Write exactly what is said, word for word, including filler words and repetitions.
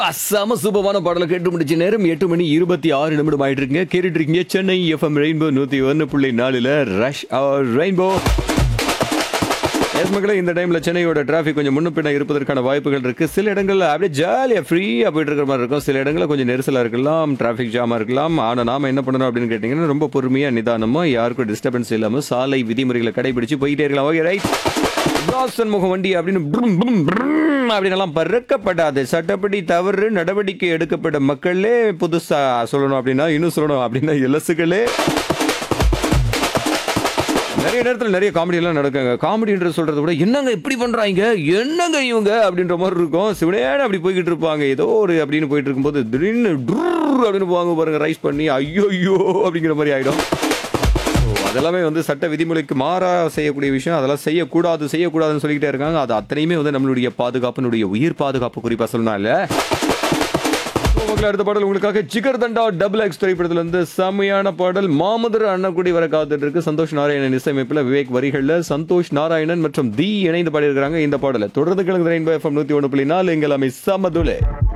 அசாம சூப்பரான பாடலை கேட்டு முடிச்ச நேரம் எட்டு மணி இருபத்தி ஆறு நிமிடம் ஆயிட்டு இருக்கீங்க. கேட்டுட்டு இருக்கீங்க சென்னை எஃப்எம் ரெயின்போ நூத்தி ஒன்னு புள்ளி நாலுல ரஷ் அவர் ரெயின்போ. எஸ் மக்களே, இந்த டைம்ல சென்னையோட டிராஃபிக் கொஞ்சம் முன்னுப்பின இருப்பதற்கான வாய்ப்புகள் இருக்கு. சில இடங்கள்ல அப்படியே ஜாலியா ஃப்ரீயா போயிட்டு இருக்கிற மாதிரி இருக்கும். சில இடங்கள்ல கொஞ்சம் நெரிசலா இருக்கலாம், டிராஃபிக் ஜாமா இருக்கலாம். ஆனா நாம என்ன பண்ணணும் அப்படின்னு கேட்டீங்கன்னா, ரொம்ப பொறுமையா நிதானமா யாருக்கும் டிஸ்டர்பன்ஸ் இல்லாம சாலை விதிமுறைகளை கடைபிடிச்சு போயிட்டே இருக்கலாம். Okay right. முகம் வண்டி அப்படின்னு புரும் புரும் புரும் அப்படின்னெல்லாம் பறக்கப்படாது. சட்டப்படி தவறு நடவடிக்கை எடுக்கப்பட்ட மக்களே புதுசா சொல்லணும் அப்படின்னா இன்னும் சொல்லணும் அப்படின்னா இலசுகளே. நிறைய நேரத்தில் நிறைய காமெடி எல்லாம் நடக்குங்க. காமெடின்ற சொல்றதை விட என்னங்க இப்படி பண்றாங்க, என்னங்க இவங்க அப்படின்ற மாதிரி இருக்கும். சிவனேன்னு அப்படி போய்கிட்டு இருப்பாங்க. ஏதோ ஒரு அப்படின்னு போயிட்டு இருக்கும்போது திடீர்னு அப்படின்னு போவாங்க பாருங்க, ரைஸ் பண்ணி ஐயோ ஐயோ அப்படிங்கிற மாதிரி ஆயிடும். அதெல்லாமே வந்து சட்ட விதிமுறைக்கு மாறா செய்யக்கூடிய விஷயம். அதெல்லாம் செய்யக்கூடாது செய்யக்கூடாதுன்னு சொல்லிக்கிட்டே இருக்காங்க. அது அத்தனையுமே வந்து நம்மளுடைய பாதுகாப்பினுடைய உயிர் பாதுகாப்பு குறிப்பா சொல்லணும் இல்ல. அடுத்த பாடல் உங்களுக்காக ஜிகர் தண்டா டபுள் எக்ஸ் திரைப்படத்துல இருந்து செம்மையான பாடல் மாமதுர அண்ணக்குடி வர காத்துட்டு இருக்கு. சந்தோஷ் நாராயணன் இசையமைப்புல விவேக் வரிகள்ல சந்தோஷ் நாராயணன் மற்றும் தி இணைந்து பாடியிருக்கிறாங்க. இந்த பாடலை தொடர்ந்து கிழங்கு ரெயின்போ எஃப்எம் நூத்தி ஒன்று புள்ளி நாலு எங்கள் அமை சமதுலே.